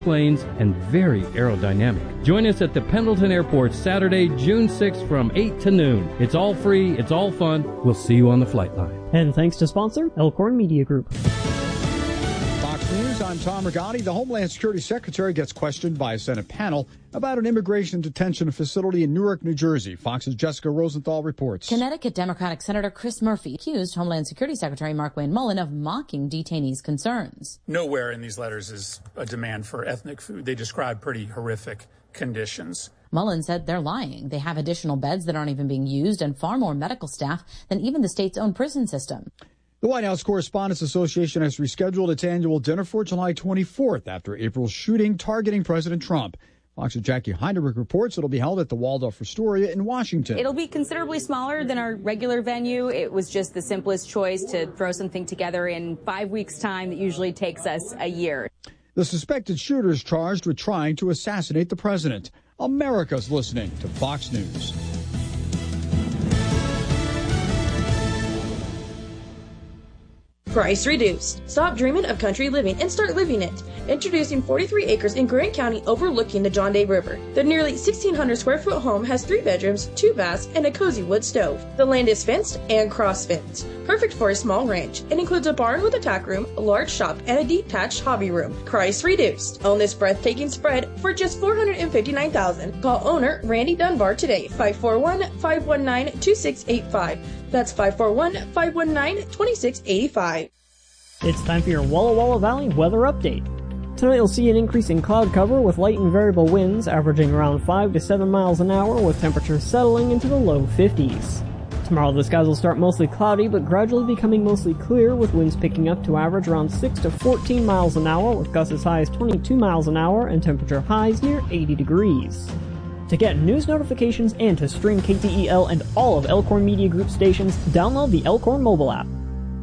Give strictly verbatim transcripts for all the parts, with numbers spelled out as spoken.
planes, and very aerodynamic. Join us at the Pendleton Airport Saturday, June sixth from eight to noon. It's all free, it's all fun. We'll see you on the flight line. And thanks to sponsor Elkhorn Media Group. Fox News, I'm Tom Rigotti. The Homeland Security Secretary gets questioned by a Senate panel about an immigration detention facility in Newark, New Jersey. Fox's Jessica Rosenthal reports. Connecticut Democratic Senator Chris Murphy accused Homeland Security Secretary Markwayne Mullin of mocking detainees' concerns. Nowhere in these letters is a demand for ethnic food. They describe pretty horrific conditions. Mullin said they're lying. They have additional beds that aren't even being used and far more medical staff than even the state's own prison system. The White House Correspondents Association has rescheduled its annual dinner for July twenty-fourth after April's shooting targeting President Trump. Fox's Jackie Heinrich reports it'll be held at the Waldorf Astoria in Washington. It'll be considerably smaller than our regular venue. It was just the simplest choice to throw something together in five weeks' time that usually takes us a year. The suspected shooter is charged with trying to assassinate the president. America's listening to Fox News. Price reduced. Stop dreaming of country living and start living it. Introducing forty-three acres in Grant County overlooking the John Day River. The nearly sixteen hundred square foot home has three bedrooms, two baths, and a cozy wood stove. The land is fenced and cross-fenced. Perfect for a small ranch. It includes a barn with a tack room, a large shop, and a detached hobby room. Price reduced. Own this breathtaking spread for just four hundred fifty-nine thousand dollars. Call owner Randy Dunbar today, five four one, five one nine, two six eight five. That's five four one, five one nine, two six eight five. It's time for your Walla Walla Valley weather update. Tonight you'll see an increase in cloud cover with light and variable winds averaging around five to seven miles an hour with temperatures settling into the low fifties. Tomorrow the skies will start mostly cloudy but gradually becoming mostly clear with winds picking up to average around six to fourteen miles an hour with gusts as high as twenty-two miles an hour and temperature highs near eighty degrees. To get news notifications and to stream K T E L and all of Elkhorn Media Group stations, download the Elkhorn mobile app.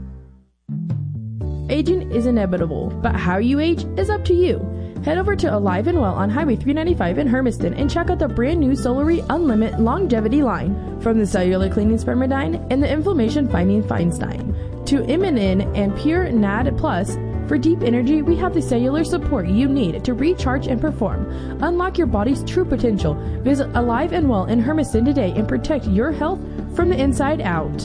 Aging is inevitable, but how you age is up to you. Head over to Alive and Well on Highway three ninety-five in Hermiston and check out the brand new Solary Unlimited Longevity line. From the cellular cleaning Spermidine and the inflammation fighting Feinstein to Immunin and Pure N A D Plus. For deep energy, we have the cellular support you need to recharge and perform. Unlock your body's true potential. Visit Alive and Well in Hermiston today and protect your health from the inside out.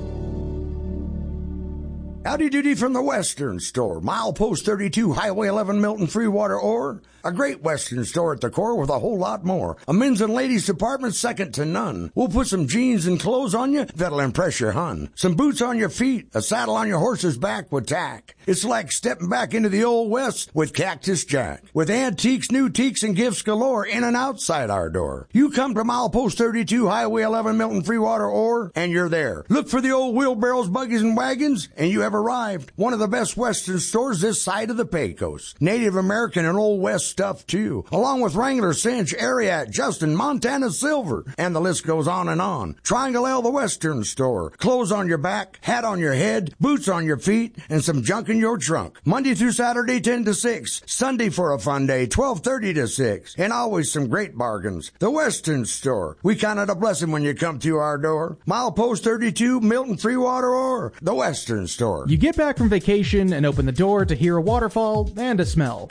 Howdy doody from the Western Store. Milepost thirty-two, Highway eleven, Milton, Freewater, or a great Western store at the core with a whole lot more. A men's and ladies department second to none. We'll put some jeans and clothes on you that'll impress your hun. Some boots on your feet, a saddle on your horse's back with tack. It's like stepping back into the old West with Cactus Jack. With antiques, new teaks, and gifts galore in and outside our door. You come to Milepost thirty-two, Highway eleven, Milton, Freewater, or, and you're there. Look for the old wheelbarrows, buggies, and wagons, and you have arrived. One of the best Western stores this side of the Pecos. Native American and Old West stuff, too. Along with Wrangler, Cinch, Ariat, Justin, Montana Silver, and the list goes on and on. Triangle L, the Western Store. Clothes on your back, hat on your head, boots on your feet, and some junk in your trunk. Monday through Saturday, ten to six. Sunday for a fun day, twelve thirty to six. And always some great bargains. The Western Store. We count it a blessing when you come to our door. Milepost thirty-two, Milton, Freewater, or the Western Store. You get back from vacation and open the door to hear a waterfall and a smell.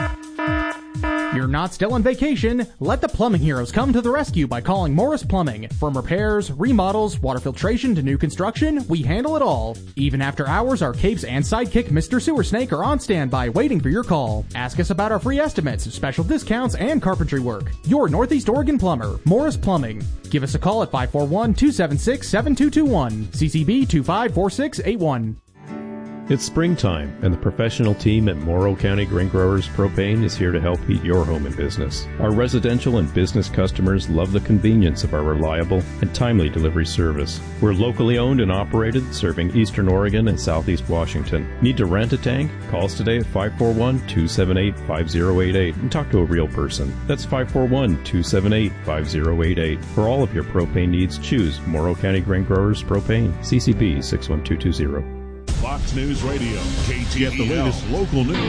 You're not still on vacation. Let the plumbing heroes come to the rescue by calling Morris Plumbing. From repairs, remodels, water filtration to new construction, we handle it all. Even after hours, our capes and sidekick Mister Sewer Snake are on standby waiting for your call. Ask us about our free estimates, special discounts, and carpentry work. Your Northeast Oregon plumber, Morris Plumbing. Give us a call at five four one, two seven six, seven two two one, C C B two five four six eight one. It's springtime, and the professional team at Morrow County Grain Growers Propane is here to help heat your home and business. Our residential and business customers love the convenience of our reliable and timely delivery service. We're locally owned and operated, serving Eastern Oregon and Southeast Washington. Need to rent a tank? Call us today at five four one, two seven eight, five zero eight eight and talk to a real person. That's five four one, two seven eight, five zero eight eight. For all of your propane needs, choose Morrow County Grain Growers Propane, C C P six one two two zero. Fox News Radio, K T E L. Get the latest local news.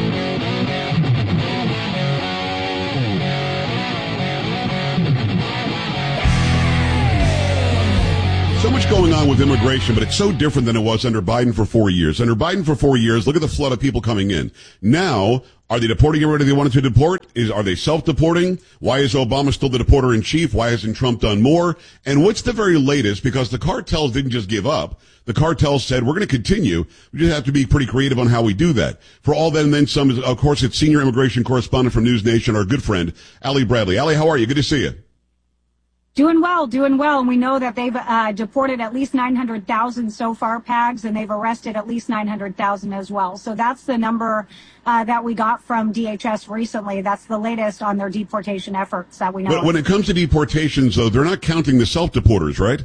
So much going on with immigration, but it's so different than it was under Biden for four years. Under Biden for four years, look at the flood of people coming in. Now, are they deporting everybody they wanted to deport? Is, are they self-deporting? Why is Obama still the deporter-in-chief? Why hasn't Trump done more? And what's the very latest? Because the cartels didn't just give up. The cartels said, we're going to continue. We just have to be pretty creative on how we do that. For all that and then some, of course, it's senior immigration correspondent from News Nation, our good friend, Ali Bradley. Ali, how are you? Good to see you. Doing well, doing well. And we know that they've uh, deported at least nine hundred thousand so far, Pags, and they've arrested at least nine hundred thousand as well. So that's the number uh, that we got from D H S recently. That's the latest on their deportation efforts that we know. But when it comes to deportations, though, they're not counting the self-deporters, right?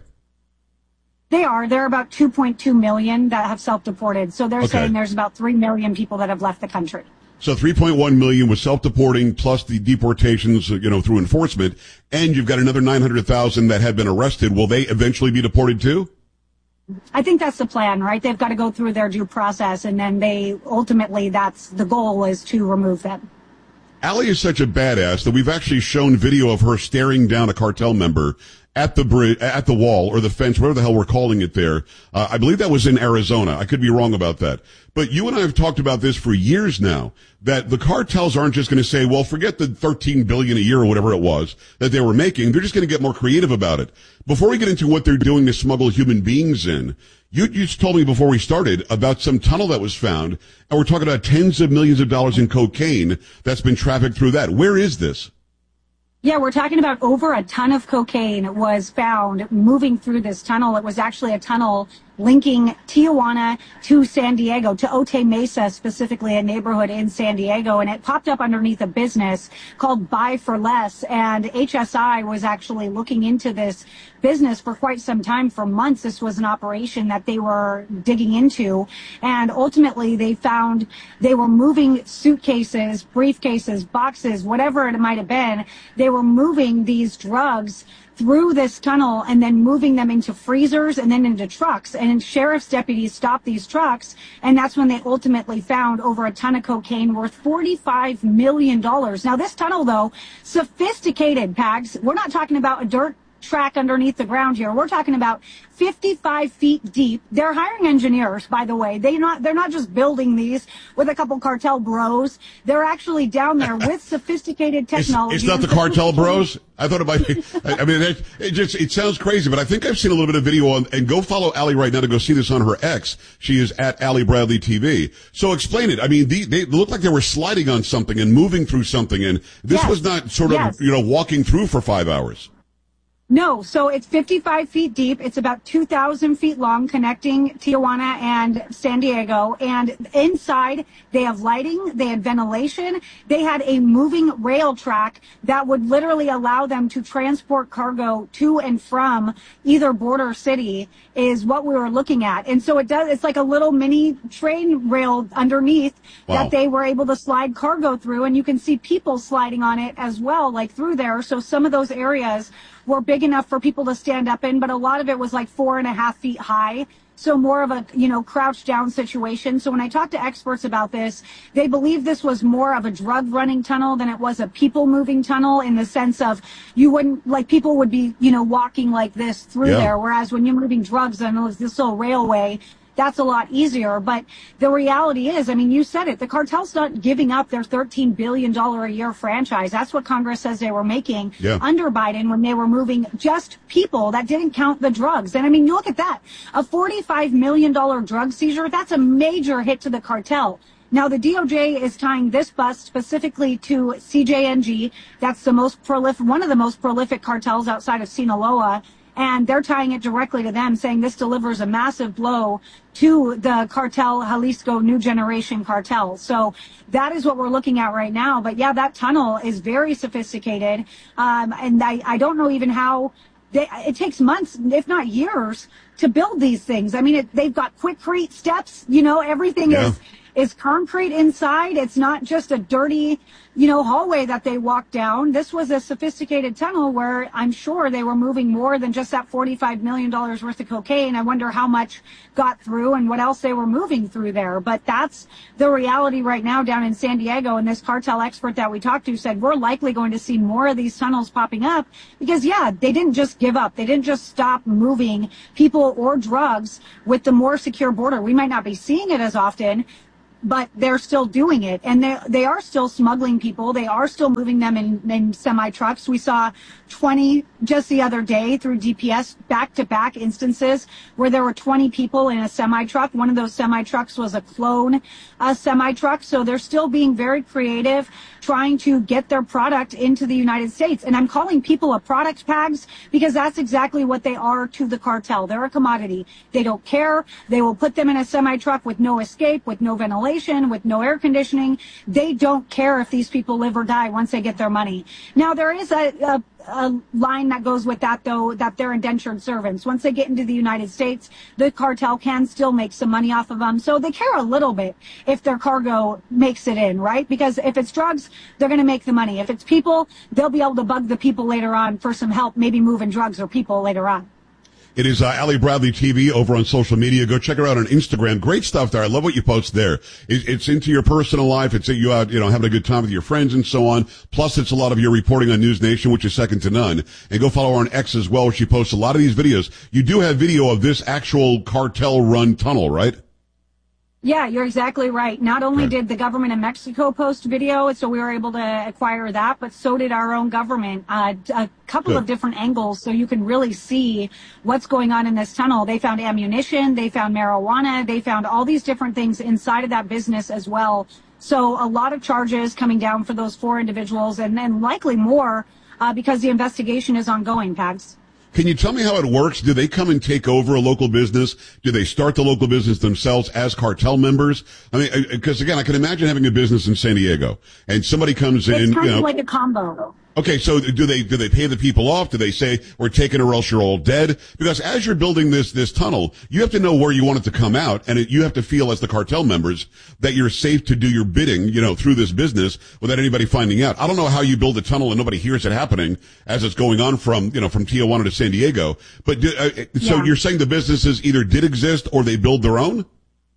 They are. There are about two point two million that have self-deported. So they're Okay. saying there's about three million people that have left the country. So three point one million was self-deporting plus the deportations, you know, through enforcement. And you've got another nine hundred thousand that have been arrested. Will they eventually be deported too? I think that's the plan, right? They've got to go through their due process, and then they ultimately, that's the goal, is to remove them. Ali is such a badass that we've actually shown video of her staring down a cartel member at the bridge, at the wall or the fence, whatever the hell we're calling it there. Uh, I believe that was in Arizona. I could be wrong about that. But you and I have talked about this for years now, that the cartels aren't just going to say, well, forget the thirteen billion dollars a year or whatever it was that they were making. They're just going to get more creative about it. Before we get into what they're doing to smuggle human beings in, you, you just told me before we started about some tunnel that was found, and we're talking about tens of millions of dollars in cocaine that's been trafficked through that. Where is this? Yeah, we're talking about over a ton of cocaine was found moving through this tunnel. It was actually a tunnel linking Tijuana to San Diego, to Otay Mesa, specifically a neighborhood in San Diego. And it popped up underneath a business called Buy for Less. And H S I was actually looking into this business for quite some time. For months, this was an operation that they were digging into. And ultimately, they found they were moving suitcases, briefcases, boxes, whatever it might have been. They were moving these drugs through this tunnel and then moving them into freezers and then into trucks. And sheriff's deputies stopped these trucks, and that's when they ultimately found over a ton of cocaine worth forty-five million dollars. Now, this tunnel, though, sophisticated, Pags. We're not talking about a dirt track underneath the ground here. We're talking about fifty-five feet deep. They're hiring engineers, by the way. They not, they're not just building these with a couple cartel bros. They're actually down there with sophisticated technology. It's, it's not the cartel bros? I thought it might be. I, I mean, it, it just, it sounds crazy, but I think I've seen a little bit of video on, and go follow Ali right now to go see this on her X. She is at Ali Bradley T V. So explain it. I mean, the, they looked like they were sliding on something and moving through something, and this Yes. was not sort of, Yes. you know, walking through for five hours. No, so it's fifty-five feet deep. It's about two thousand feet long, connecting Tijuana and San Diego. And inside, they have lighting, they had ventilation, they had a moving rail track that would literally allow them to transport cargo to and from either border city, is what we were looking at. And so it does, it's like a little mini train rail underneath Wow. that they were able to slide cargo through. And you can see people sliding on it as well, like through there. So some of those areas were big enough for people to stand up in, but a lot of it was like four and a half feet high. So more of a, you know, crouched down situation. So when I talked to experts about this, they believe this was more of a drug running tunnel than it was a people moving tunnel, in the sense of you wouldn't, like, people would be, you know, walking like this through Yeah. there. Whereas when you're moving drugs on this little railway, that's a lot easier. But the reality is, I mean, you said it, the cartel's not giving up their thirteen billion dollars a year franchise. That's what Congress says they were making Yeah. under Biden when they were moving just people. That didn't count the drugs. And I mean, look at that. A forty-five million dollars drug seizure, that's a major hit to the cartel. Now, the D O J is tying this bust specifically to C J N G. That's the most prolific, one of the most prolific cartels outside of Sinaloa. And they're tying it directly to them, saying this delivers a massive blow to the cartel, Jalisco New Generation cartel. So that is what we're looking at right now. But yeah, that tunnel is very sophisticated. Um, and I, I don't know even how they, it takes months, if not years, to build these things. I mean, it, they've got quickcrete steps, you know, everything Yeah. is, is concrete inside. It's not just a dirty, you know, hallway that they walked down. This was a sophisticated tunnel where I'm sure they were moving more than just that forty-five million dollars worth of cocaine. I wonder how much got through and what else they were moving through there. But that's the reality right now down in San Diego. And this cartel expert that we talked to said we're likely going to see more of these tunnels popping up because, yeah, they didn't just give up. They didn't just stop moving people or drugs with the more secure border. We might not be seeing it as often, but they're still doing it. And they they are still smuggling people. They are still moving them in, in semi-trucks. We saw twenty just the other day through D P S back-to-back instances where there were twenty people in a semi-truck. One of those semi-trucks was a clone uh, semi-truck. So they're still being very creative, trying to get their product into the United States. And I'm calling people a product pags because that's exactly what they are to the cartel. They're a commodity. They don't care. They will put them in a semi-truck with no escape, with no ventilation, with no air conditioning. They don't care if these people live or die once they get their money. Now, there is a, a a line that goes with that, though, that they're indentured servants. Once they get into the United States, the cartel can still make some money off of them. So they care a little bit if their cargo makes it in, right? Because if it's drugs, they're going to make the money. If it's people, they'll be able to bug the people later on for some help, maybe moving drugs or people later on. It is uh, Allie Bradley T V over on social media. Go check her out on Instagram. Great stuff there. I love what you post there. It, it's into your personal life. It's you out, you know, having a good time with your friends and so on. Plus, it's a lot of your reporting on News Nation, which is second to none. And go follow her on X as well. She posts a lot of these videos. You do have video of this actual cartel-run tunnel, right? Yeah, you're exactly right. Not only right. did the government in Mexico post video, so we were able to acquire that, but so did our own government. Uh, a couple Good. of different angles so you can really see what's going on in this tunnel. They found ammunition, they found marijuana, they found all these different things inside of that business as well. So a lot of charges coming down for those four individuals and then likely more uh, because the investigation is ongoing, Pags. Can you tell me how it works? Do they come and take over a local business? Do they start the local business themselves as cartel members? I mean, because again, I can imagine having a business in San Diego and somebody comes in. It's kind you know, of like a combo. Okay, so do they do they pay the people off? Do they say we're taking or else you're all dead? Because as you're building this this tunnel, you have to know where you want it to come out, and it, you have to feel as the cartel members that you're safe to do your bidding, you know, through this business without anybody finding out. I don't know how you build a tunnel and nobody hears it happening as it's going on from you know from Tijuana to San Diego. But do, uh, so yeah. you're saying the businesses either did exist or they build their own?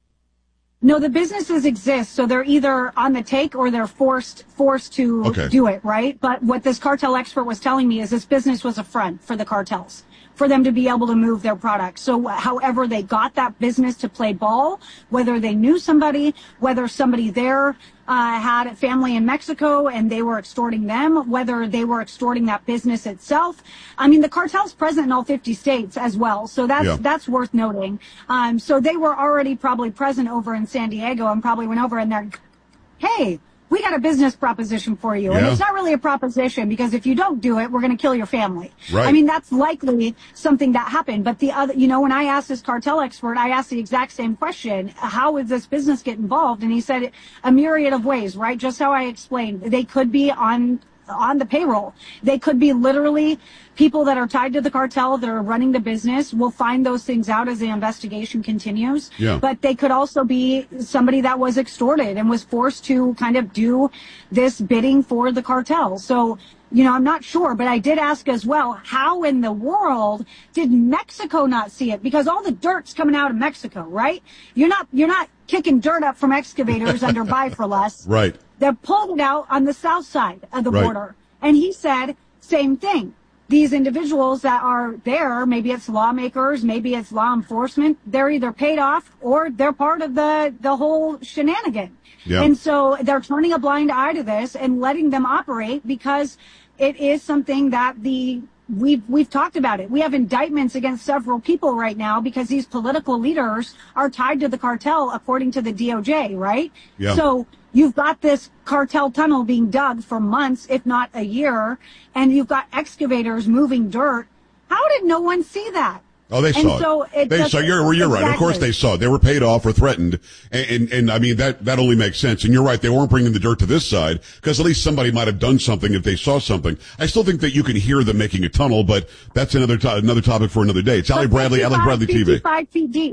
No, the businesses exist, so they're either on the take or they're forced forced to okay. do it, right? But what this cartel expert was telling me is this business was a front for the cartels, for them to be able to move their products. So however they got that business to play ball, whether they knew somebody, whether somebody there uh, had a family in Mexico and they were extorting them, whether they were extorting that business itself. I mean, the cartel's present in all fifty states as well. So that's, yeah. that's worth noting. Um, so they were already probably present over in San Diego and probably went over and they're, hey, we got a business proposition for you. Yeah. And it's not really a proposition because if you don't do it, we're going to kill your family. Right. I mean, that's likely something that happened. But the other, you know, when I asked this cartel expert, I asked the exact same question. How would this business get involved? And he said a myriad of ways, right? Just how I explained. They could be on on the payroll. They could be literally people that are tied to the cartel that are running the business. We'll find those things out as the investigation continues. Yeah. But they could also be somebody that was extorted and was forced to kind of do this bidding for the cartel. So, you know, I'm not sure, but I did ask as well, how in the world did Mexico not see it? Because all the dirt's coming out of Mexico, right? You're not, you're not kicking dirt up from excavators under Buy for Less. Right. They're pulling it out on the south side of the right. border. And he said, same thing. These individuals that are there, maybe it's lawmakers, maybe it's law enforcement, they're either paid off or they're part of the, the whole shenanigan. Yeah. And so they're turning a blind eye to this and letting them operate because it is something that the We've, we've talked about it. We have indictments against several people right now because these political leaders are tied to the cartel according to the D O J, right? Yeah. So you've got this cartel tunnel being dug for months, if not a year, and you've got excavators moving dirt. How did no one see that? Oh, they saw and it. so it they just, saw. You're, you're right. exactly. Of course they saw it. They were paid off or threatened, and, and and I mean that that only makes sense. And you're right. They weren't bringing the dirt to this side because at least somebody might have done something if they saw something. I still think that you can hear them making a tunnel, but that's another to- another topic for another day. It's Allie Bradley, Allie Bradley T V. fifty-five feet deep.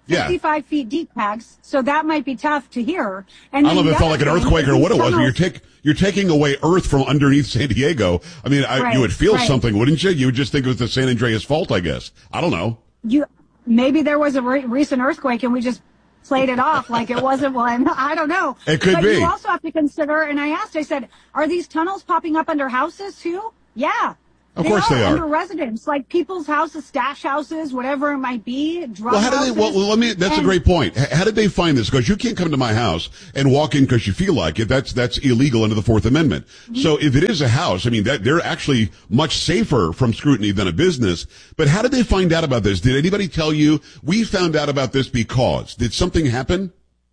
Yeah. fifty-five feet deep, Pags. So that might be tough to hear. And I don't know if it felt like an earthquake or what it was, but you're, tunnels- take, you're taking away earth from underneath San Diego. I mean, I, Right, you would feel right. something, wouldn't you? You would just think it was the San Andreas fault, I guess. I don't know. You maybe there was a re- recent earthquake and we just played it off like it wasn't one. I don't know. It could but be. You also have to consider, and I asked, I said, are these tunnels popping up under houses too? Yeah. Of course they are. Under residents, like people's houses, stash houses, whatever it might be. Drug Well, how did houses. they, well, let me, that's a And- great point. H- How did they find this? Because you can't come to my house and walk in because you feel like it. That's, that's illegal under the Fourth Amendment. So if it is a house, I mean, that, they're actually much safer from scrutiny than a business. But how did they find out about this? Did anybody tell you, we found out about this because? Did something happen?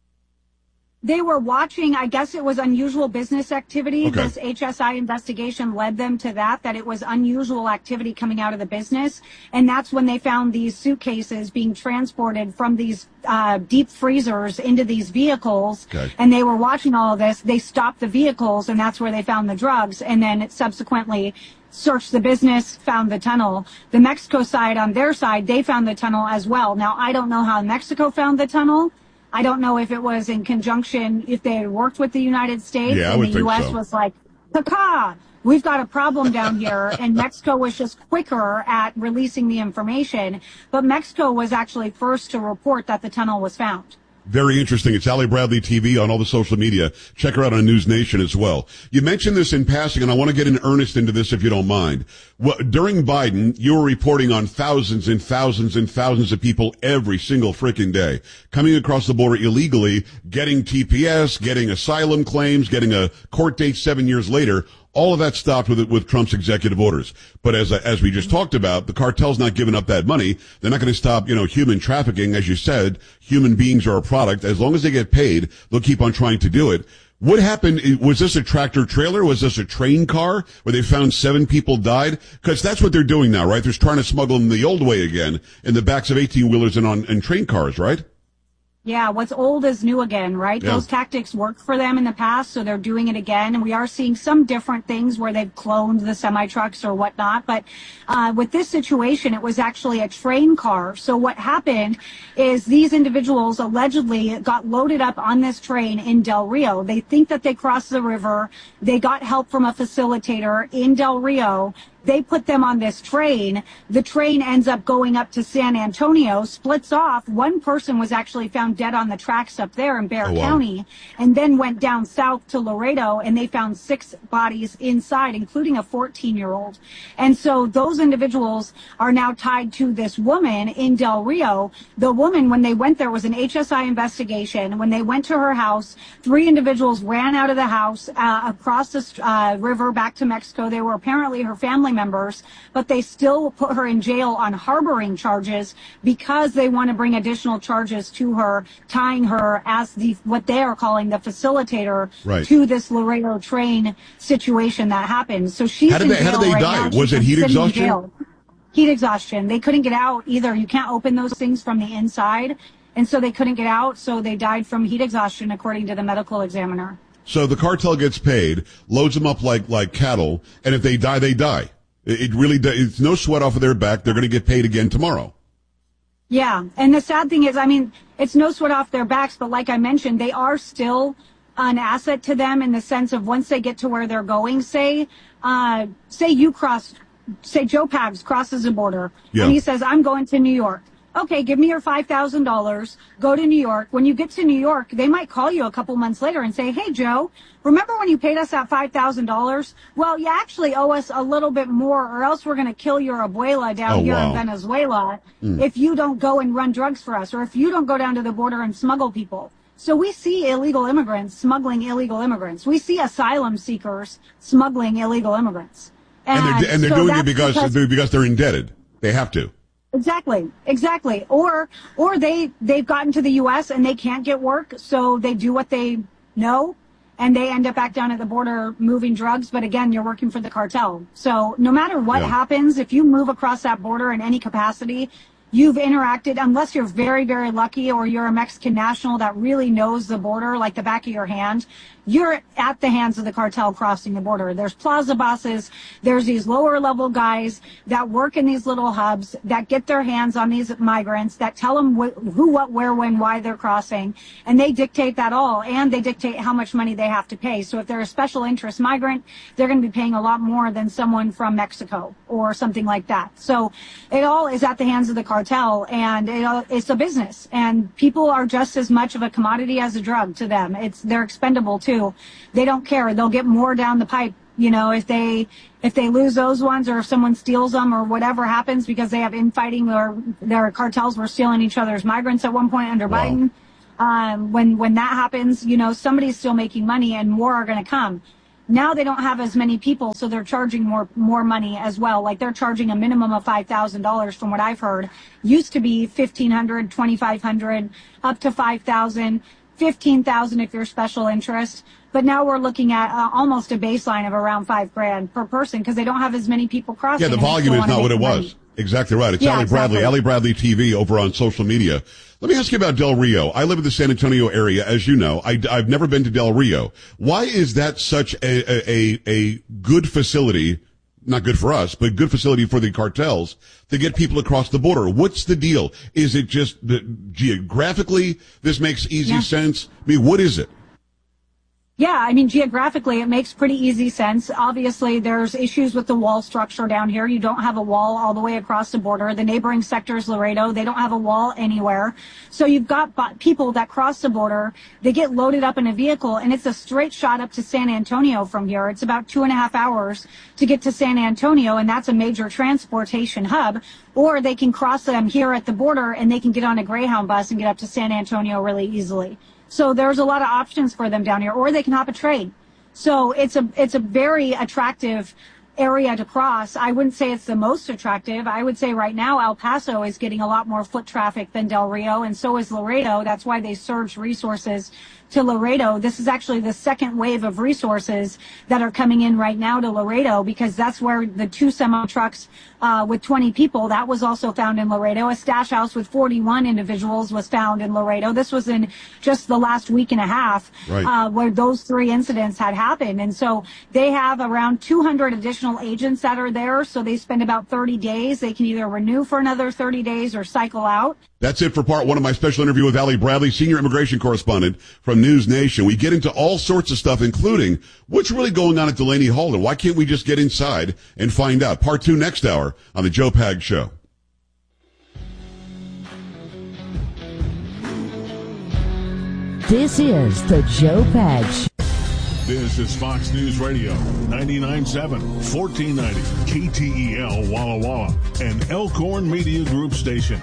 They were watching, I guess it was unusual business activity. Okay. This H S I investigation led them to that, that it was unusual activity coming out of the business. And that's when they found these suitcases being transported from these uh, deep freezers into these vehicles. Okay. And they were watching all of this. They stopped the vehicles, and that's where they found the drugs. And then it subsequently searched the business, found the tunnel. The Mexico side, on their side, they found the tunnel as well. Now, I don't know how Mexico found the tunnel. I don't know if it was in conjunction, if they had worked with the United States Yeah, I and would the think U S so. was like, "Caca, we've got a problem down here," and Mexico was just quicker at releasing the information. But Mexico was actually first to report that the tunnel was found. Very interesting. It's Allie Bradley T V on all the social media. Check her out on News Nation as well. You mentioned this in passing, and I want to get in earnest into this if you don't mind. Well, during Biden, you were reporting on thousands and thousands and thousands of people every single freaking day coming across the border illegally, getting T P S, getting asylum claims, getting a court date seven years later. All of that stopped with with Trump's executive orders. But as as we just talked about, the cartel's not giving up that money. They're not going to stop, you know, human trafficking. As you said, human beings are a product. As long as they get paid, they'll keep on trying to do it. What happened? Was this a tractor trailer? Was this a train car where they found seven people died? Because that's what they're doing now, right? They're trying to smuggle them the old way again in the backs of eighteen-wheelers and on and train cars, right? Yeah, what's old is new again, right? Yeah. Those tactics worked for them in the past, so they're doing it again. And we are seeing some different things where they've cloned the semi-trucks or whatnot. But uh, with this situation, it was actually a train car. So what happened is these individuals allegedly got loaded up on this train in Del Rio. They think that they crossed the river. They got help from a facilitator in Del Rio. They put them on this train. The train ends up going up to San Antonio, splits off. One person was actually found dead on the tracks up there in Bexar Oh, wow. County, and then went down south to Laredo, and they found six bodies inside, including a fourteen-year-old. And so those individuals are now tied to this woman in Del Rio. The woman, when they went there, was an H S I investigation. When they went to her house, three individuals ran out of the house uh, across the uh, river back to Mexico. They were apparently her family members, but they still put her in jail on harboring charges because they want to bring additional charges to her, tying her as the what they are calling the facilitator Right. to this Laredo train situation that happened. So she's How did in they- how jail did they right die? now. Was She's it been heat sitting in exhaustion? jail. Heat exhaustion. They couldn't get out either. You can't open those things from the inside. And so they couldn't get out. So they died from heat exhaustion, according to the medical examiner. So the cartel gets paid, loads them up like like cattle, and if they die, they die. It, it really does. It's no sweat off of their back. They're going to get paid again tomorrow. Yeah. And the sad thing is, I mean, it's no sweat off their backs, but like I mentioned, they are still an asset to them in the sense of once they get to where they're going, say, uh, say you cross, say Joe Pags crosses the border Yeah. and he says, I'm going to New York. Okay, give me your five thousand dollars, go to New York. When you get to New York, they might call you a couple months later and say, hey, Joe, remember when you paid us that five thousand dollars? Well, you actually owe us a little bit more, or else we're going to kill your abuela down Oh, here wow. in Venezuela Mm. if you don't go and run drugs for us, or if you don't go down to the border and smuggle people. So we see illegal immigrants smuggling illegal immigrants. We see asylum seekers smuggling illegal immigrants. And, they're, and they're so doing it that's because, they're, because they're indebted. They have to. Exactly, exactly. Or, or they, they've gotten to the U S and they can't get work, so they do what they know, and they end up back down at the border moving drugs. But again, you're working for the cartel. So no matter what Yeah. happens, if you move across that border in any capacity, you've interacted, unless you're very, very lucky or you're a Mexican national that really knows the border like the back of your hand, you're at the hands of the cartel crossing the border. There's plaza bosses. There's these lower level guys that work in these little hubs that get their hands on these migrants, that tell them wh- who, what, where, when, why they're crossing. And they dictate that all. And they dictate how much money they have to pay. So if they're a special interest migrant, they're going to be paying a lot more than someone from Mexico or something like that. So it all is at the hands of the cartel, and it, all, it's a business. And people are just as much of a commodity as a drug to them. It's, they're expendable too. They don't care. They'll get more down the pipe, you know, if they if they lose those ones or if someone steals them or whatever happens because they have infighting or their cartels were stealing each other's migrants at one point under wow. Biden. Um, when when that happens, you know, somebody's still making money and more are going to come. Now they don't have as many people, so they're charging more more money as well. Like they're charging a minimum of five thousand dollars from what I've heard. Used to be fifteen hundred dollars, twenty-five hundred dollars, up to five thousand dollars. fifteen thousand if you're special interest, but now we're looking at uh, almost a baseline of around five grand per person because they don't have as many people crossing. Yeah, the volume is not what it money. was. Exactly right. It's yeah, Allie Bradley, exactly. Allie Bradley T V over on social media. Let me ask you about Del Rio. I live in the San Antonio area, as you know. I, I've never been to Del Rio. Why is that such a, a, a good facility? Not good for us, but good facility for the cartels to get people across the border. What's the deal? Is it just that geographically this makes easy yeah. sense? I mean, what is it? Yeah, I mean, geographically, it makes pretty easy sense. Obviously, there's issues with the wall structure down here. You don't have a wall all the way across the border. The neighboring sector is Laredo. They don't have a wall anywhere. So you've got people that cross the border. They get loaded up in a vehicle, and it's a straight shot up to San Antonio from here. It's about two and a half hours to get to San Antonio, and that's a major transportation hub. Or they can cross them here at the border, and they can get on a Greyhound bus and get up to San Antonio really easily. So there's a lot of options for them down here, or they can hop a train. So it's a it's a very attractive area to cross. I wouldn't say it's the most attractive. I would say right now El Paso is getting a lot more foot traffic than Del Rio, and so is Laredo. That's why they surged resources to Laredo. This is actually the second wave of resources that are coming in right now to Laredo because that's where the two semi trucks uh, with twenty people, that was also found in Laredo. A stash house with forty-one individuals was found in Laredo. This was in just the last week and a half right. uh, where those three incidents had happened. And so they have around two hundred additional agents that are there. So they spend about thirty days. They can either renew for another thirty days or cycle out. That's it for part one of my special interview with Allie Bradley, senior immigration correspondent from News Nation. We get into all sorts of stuff, including what's really going on at Delaney Hall, and why can't we just get inside and find out? Part two next hour on the Joe Pags Show. This is the Joe Pags Show. This is Fox News Radio, ninety-nine point seven, fourteen ninety, K T E L Walla Walla, and Elkhorn Media Group Station.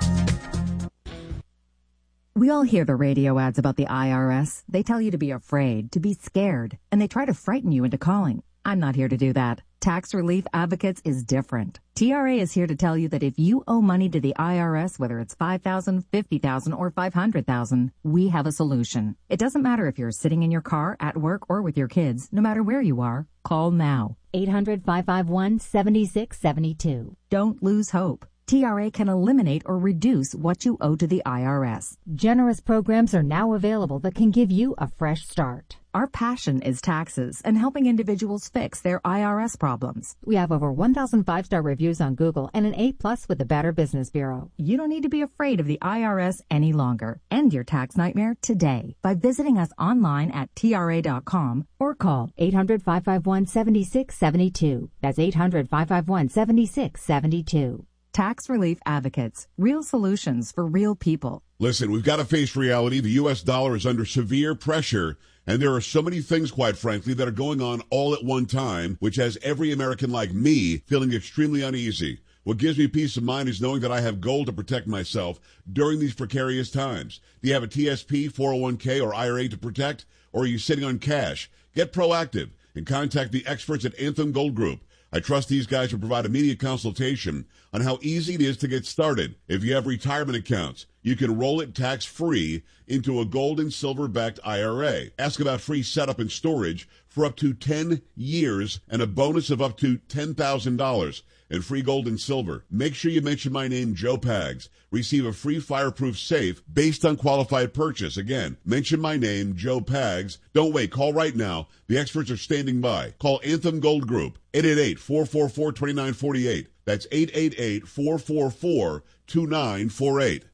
We all hear the radio ads about the I R S. They tell you to be afraid, to be scared, and they try to frighten you into calling. I'm not here to do that. Tax Relief Advocates is different. T R A is here to tell you that if you owe money to the I R S, whether it's five thousand dollars, fifty thousand dollars, or five hundred thousand dollars, we have a solution. It doesn't matter if you're sitting in your car, at work, or with your kids. No matter where you are, call now. eight hundred, five five one, seven six seven two. Don't lose hope. T R A can eliminate or reduce what you owe to the I R S. Generous programs are now available that can give you a fresh start. Our passion is taxes and helping individuals fix their I R S problems. We have over one thousand five-star reviews on Google and an A plus with the Better Business Bureau. You don't need to be afraid of the I R S any longer. End your tax nightmare today by visiting us online at T R A dot com or call eight hundred, five five one, seven six seven two. That's eight hundred, five five one, seven six seven two. Tax Relief Advocates. Real solutions for real people. Listen, we've got to face reality. The U S dollar is under severe pressure, and there are so many things, quite frankly, that are going on all at one time, which has every American like me feeling extremely uneasy. What gives me peace of mind is knowing that I have gold to protect myself during these precarious times. Do you have a T S P, four oh one k, or I R A to protect, or are you sitting on cash? Get proactive and contact the experts at Anthem Gold Group. I trust these guys will provide immediate consultation on how easy it is to get started. If you have retirement accounts, you can roll it tax-free into a gold and silver-backed I R A. Ask about free setup and storage for up to ten years and a bonus of up to ten thousand dollars and free gold and silver. Make sure you mention my name, Joe Pags. Receive a free fireproof safe based on qualified purchase. Again, mention my name, Joe Pags. Don't wait. Call right now. The experts are standing by. Call Anthem Gold Group, eight eight eight, four four four, two nine four eight. That's eight eight eight, four four four, two nine four eight.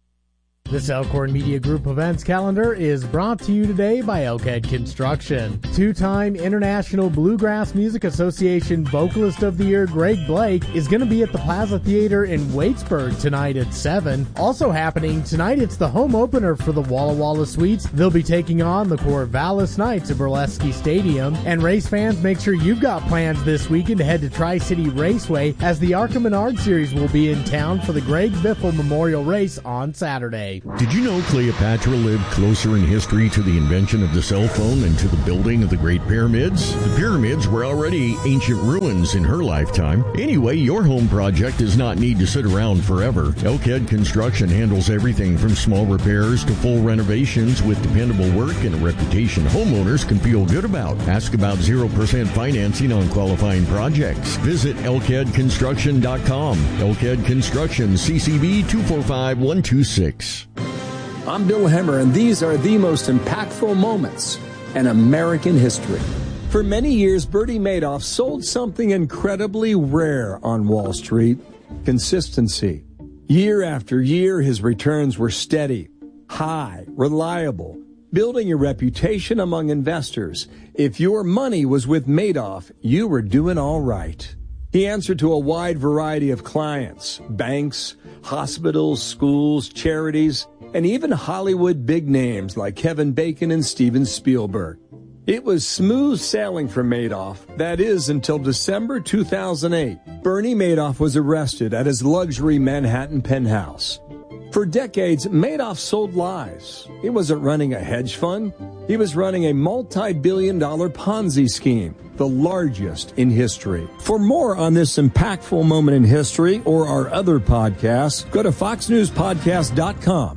This Elkhorn Media Group events calendar is brought to you today by Elkhead Construction. Two-time International Bluegrass Music Association Vocalist of the Year Greg Blake is going to be at the Plaza Theater in Waitsburg tonight at seven. Also happening tonight, it's the home opener for the Walla Walla Sweets. They'll be taking on the Corvallis Knights at Burlesque Stadium. And race fans, make sure you've got plans this weekend to head to Tri-City Raceway as the Arkham Menard Series will be in town for the Greg Biffle Memorial Race on Saturday. Did you know Cleopatra lived closer in history to the invention of the cell phone than to the building of the Great Pyramids? The pyramids were already ancient ruins in her lifetime. Anyway, your home project does not need to sit around forever. Elkhead Construction handles everything from small repairs to full renovations with dependable work and a reputation homeowners can feel good about. Ask about zero percent financing on qualifying projects. Visit elkhead construction dot com. Elkhead Construction, C C B two four five one two six. I'm Bill Hemmer, and these are the most impactful moments in American history. For many years, Bernie Madoff sold something incredibly rare on Wall Street: consistency. Year after year, his returns were steady, high, reliable, building a reputation among investors. If your money was with Madoff, you were doing all right. He answered to a wide variety of clients: banks, hospitals, schools, charities, and even Hollywood big names like Kevin Bacon and Steven Spielberg. It was smooth sailing for Madoff. That is, until December two thousand eight. Bernie Madoff was arrested at his luxury Manhattan penthouse. For decades, Madoff sold lies. He wasn't running a hedge fund. He was running a multi-billion dollar Ponzi scheme, the largest in history. For more on this impactful moment in history or our other podcasts, go to fox news podcast dot com.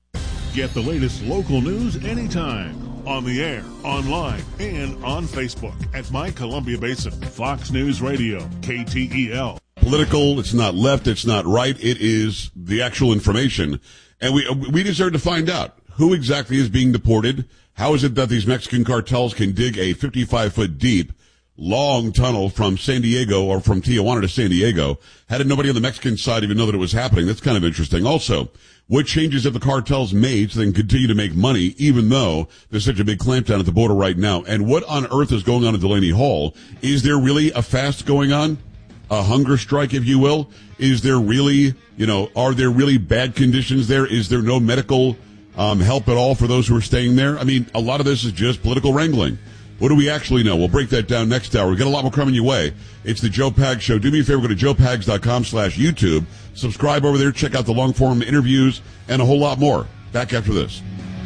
Get the latest local news anytime, on the air, online, and on Facebook at My Columbia Basin. Fox News Radio, K T E L. Political, it's not left, it's not right, it is the actual information. And we we deserve to find out who exactly is being deported. How is it that these Mexican cartels can dig a fifty-five foot deep, long tunnel from San Diego or from Tijuana to San Diego? How did nobody on the Mexican side even know that it was happening? That's kind of interesting. Also, what changes have the cartels made so they can continue to make money even though there's such a big clampdown at the border right now? And what on earth is going on at Delaney Hall? Is there really a fast going on? A hunger strike, if you will? Is there really, you know, are there really bad conditions there? Is there no medical um, help at all for those who are staying there? I mean, a lot of this is just political wrangling. What do we actually know? We'll break that down next hour. We've got a lot more coming your way. It's the Joe Pags Show. Do me a favor, go to joe pags dot com slash YouTube. Subscribe over there. Check out the long-form interviews and a whole lot more. Back after this.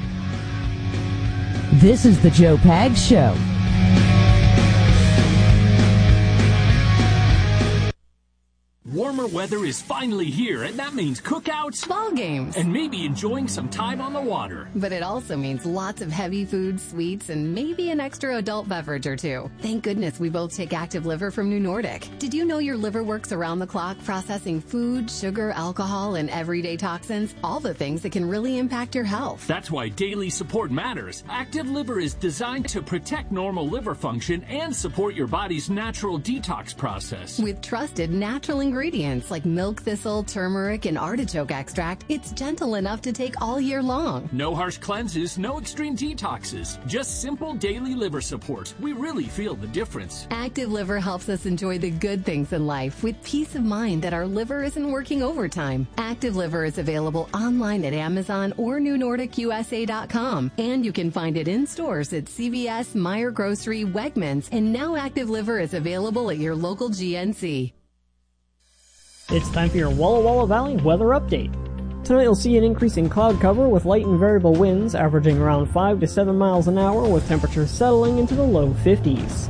This is the Joe Pags Show. Warmer weather is finally here, and that means cookouts, ball games, and maybe enjoying some time on the water. But it also means lots of heavy food, sweets, and maybe an extra adult beverage or two. Thank goodness we both take Active Liver from New Nordic. Did you know your liver works around the clock processing food, sugar, alcohol, and everyday toxins? All the things that can really impact your health. That's why daily support matters. Active Liver is designed to protect normal liver function and support your body's natural detox process. With trusted natural ingredients like milk thistle, turmeric, and artichoke extract, it's gentle enough to take all year long. No harsh cleanses, no extreme detoxes, just simple daily liver support. We really feel the difference. Active Liver helps us enjoy the good things in life with peace of mind that our liver isn't working overtime. Active Liver is available online at Amazon or new nordic u s a dot com, and you can find it in stores at C V S, Meijer Grocery, Wegmans, and now Active Liver is available at your local G N C. It's time for your Walla Walla Valley weather update. Tonight you'll see an increase in cloud cover with light and variable winds averaging around five to seven miles an hour with temperatures settling into the low fifties.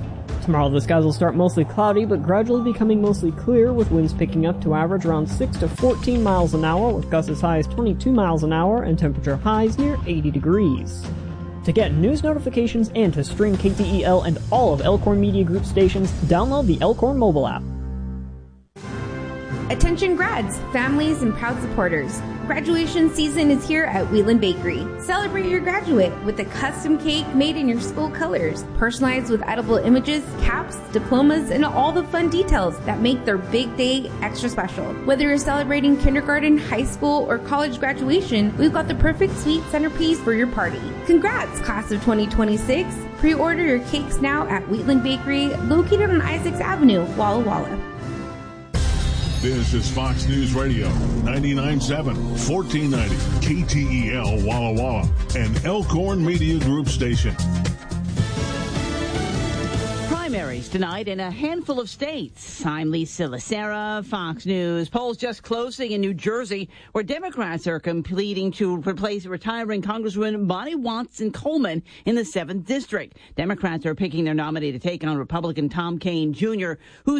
Tomorrow the skies will start mostly cloudy, but gradually becoming mostly clear, with winds picking up to average around six to fourteen miles an hour, with gusts as high as twenty-two miles an hour and temperature highs near eighty degrees. To get news notifications and to stream K T E L and all of Elkhorn Media Group stations, download the Elkhorn mobile app. Attention grads, families, and proud supporters. Graduation season is here at Wheatland Bakery. Celebrate your graduate with a custom cake made in your school colors, personalized with edible images, caps, diplomas, and all the fun details that make their big day extra special. Whether you're celebrating kindergarten, high school, or college graduation, we've got the perfect sweet centerpiece for your party. Congrats, class of twenty twenty-six. Pre-order your cakes now at Wheatland Bakery, located on Isaacs Avenue, Walla Walla. This is Fox News Radio, ninety-nine point seven, fourteen ninety, K T E L Walla Walla, an Elkhorn Media Group station. Primaries tonight in a handful of states. I'm Lisa Lacera, Fox News. Polls just closing in New Jersey, where Democrats are completing to replace retiring Congresswoman Bonnie Watson Coleman in the seventh District. Democrats are picking their nominee to take on Republican Tom Kean Junior, who's